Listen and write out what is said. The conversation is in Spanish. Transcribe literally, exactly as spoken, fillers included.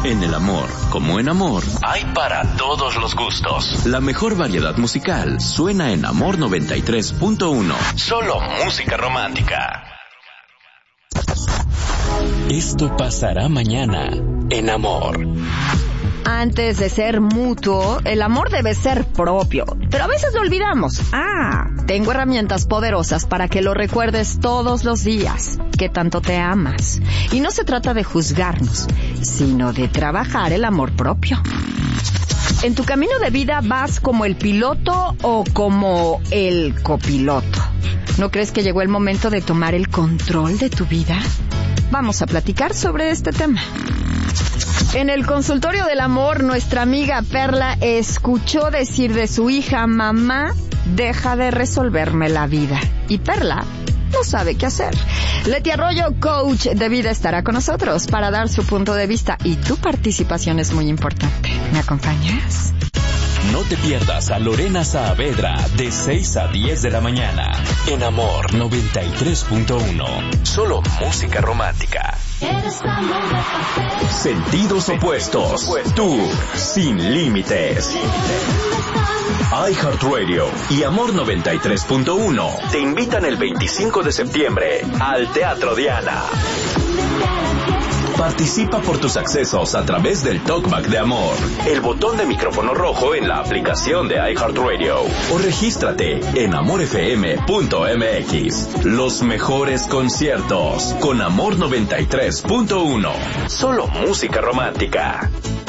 En el amor, como en amor, hay para todos los gustos. La mejor variedad musical suena en Amor noventa y tres punto uno. Solo música romántica. Esto pasará mañana en Amor. Antes de ser mutuo, el amor debe ser propio. Pero a veces lo olvidamos. Ah, tengo herramientas poderosas para que lo recuerdes todos los días, que tanto te amas. Y no se trata de juzgarnos, sino de trabajar el amor propio. En tu camino de vida vas como el piloto o como el copiloto. ¿No crees que llegó el momento de tomar el control de tu vida? Vamos a platicar sobre este tema. En el consultorio del amor, nuestra amiga Perla escuchó decir de su hija: mamá, deja de resolverme la vida. Y Perla no sabe qué hacer. Leti Arroyo, coach de vida, estará con nosotros para dar su punto de vista, y tu participación es muy importante. ¿Me acompañas? No te pierdas a Lorena Saavedra de seis a diez de la mañana en Amor noventa y tres punto uno. Solo música romántica. Sentidos opuestos. Tú, sin límites. iHeartRadio y Amor noventa y tres punto uno te invitan el veinticinco de septiembre al Teatro Diana. Participa por tus accesos a través del Talkback de Amor, el botón de micrófono rojo en la aplicación de iHeartRadio, o regístrate en amor f m punto m x. Los mejores conciertos con Amor noventa y tres punto uno. Solo música romántica.